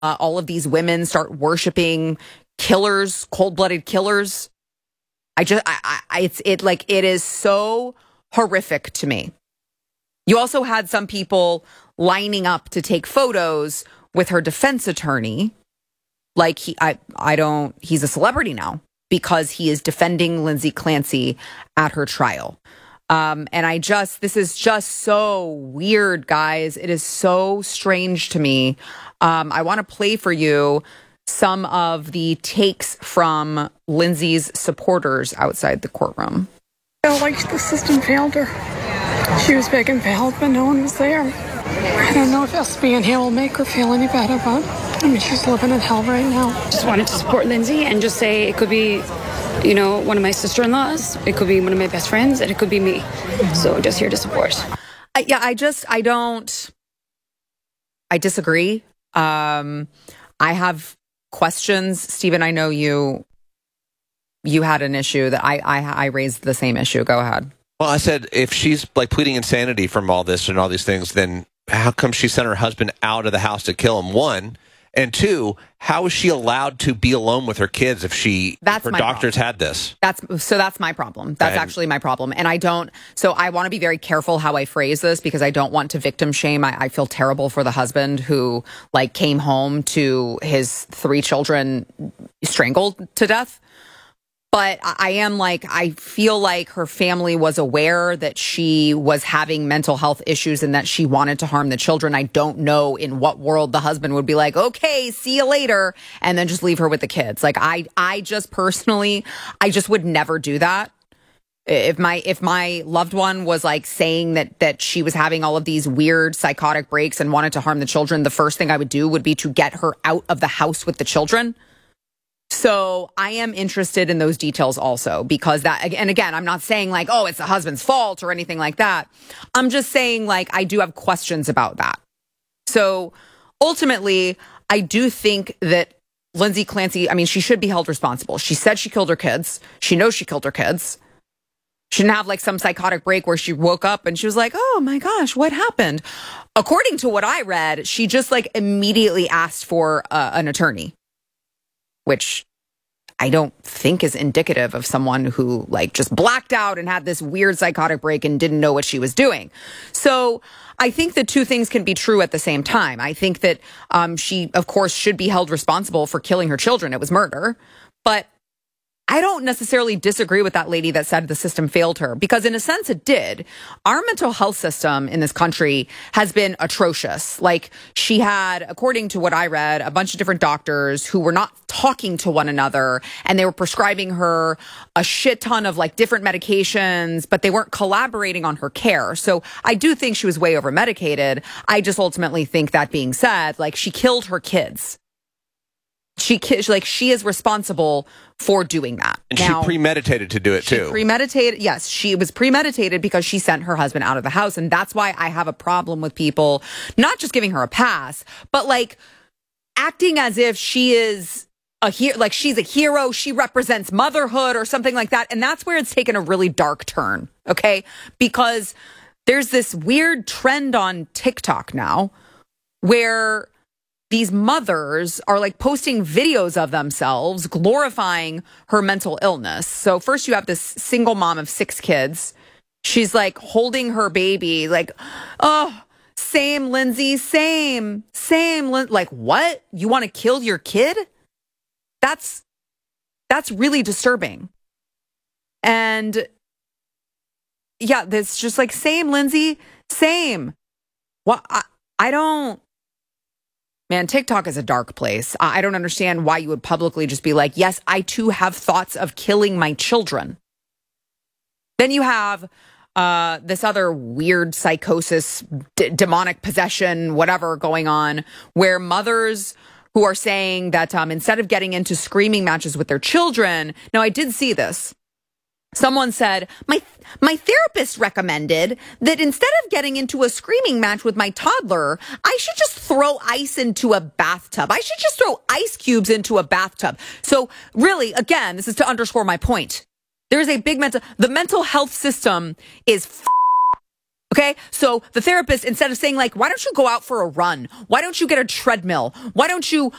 all of these women start worshiping killers, cold-blooded killers. It is so horrific to me. You also had some people lining up to take photos with her defense attorney. Like he's a celebrity now because he is defending Lindsay Clancy at her trial. This is just so weird, guys. It is so strange to me. I want to play for you some of the takes from Lindsay's supporters outside the courtroom. Felt like the system failed her. She was begging for help, but no one was there. I don't know if us being here will make her feel any better, but she's living in hell right now. Just wanted to support Lindsay and just say it could be, one of my sister-in-laws, it could be one of my best friends, and it could be me. So just here to support. I disagree. I have questions. Stephen, I know you had an issue that I raised the same issue. Go ahead. Well, I said, if she's like pleading insanity from all this and all these things, then how come she sent her husband out of the house to kill him? One. And two, how is she allowed to be alone with her kids if her doctors had this? That's my problem. That's actually my problem. And I want to be very careful how I phrase this because I don't want to victim shame. I feel terrible for the husband who came home to his 3 children strangled to death. But I feel like her family was aware that she was having mental health issues and that she wanted to harm the children. I don't know in what world the husband would be like, okay, see you later, and then just leave her with the kids. I just personally, I just would never do that. If my loved one was saying that she was having all of these weird psychotic breaks and wanted to harm the children, the first thing I would do would be to get her out of the house with the children. So I am interested in those details also because and again, I'm not saying it's the husband's fault or anything like that. I'm just saying I do have questions about that. So ultimately, I do think that Lindsay Clancy, she should be held responsible. She said she killed her kids. She knows she killed her kids. She didn't have some psychotic break where she woke up and she was like, oh my gosh, what happened? According to what I read, she just immediately asked for an attorney, which I don't think is indicative of someone who just blacked out and had this weird psychotic break and didn't know what she was doing. So I think the two things can be true at the same time. I think that she, of course, should be held responsible for killing her children. It was murder. But I don't necessarily disagree with that lady that said the system failed her, because in a sense it did. Our mental health system in this country has been atrocious. She had, according to what I read, a bunch of different doctors who were not talking to one another, and they were prescribing her a shit ton of different medications, but they weren't collaborating on her care. So I do think she was way over medicated. I just ultimately think, that being said, she killed her kids. She is responsible for doing that. And she premeditated to do it too. Premeditated, yes. She was premeditated because she sent her husband out of the house. And that's why I have a problem with people not just giving her a pass, but acting as if she is she's a hero. She represents motherhood or something like that. And that's where it's taken a really dark turn. Okay. Because there's this weird trend on TikTok now where these mothers are posting videos of themselves glorifying her mental illness. So first you have this single mom of 6 kids. She's holding her baby, oh, same Lindsay, same. What? You want to kill your kid? That's really disturbing. And yeah, that's just same Lindsay, same. What? I don't. Man, TikTok is a dark place. I don't understand why you would publicly just be yes, I too have thoughts of killing my children. Then you have this other weird psychosis, demonic possession, whatever going on, where mothers who are saying that instead of getting into screaming matches with their children, now I did see this. Someone said, my therapist recommended that instead of getting into a screaming match with my toddler, I should just throw ice into a bathtub. I should just throw ice cubes into a bathtub. So really, again, this is to underscore my point. There is a big the mental health system is Okay. So the therapist, instead of saying like, why don't you go out for a run? Why don't you get a treadmill? Why don't you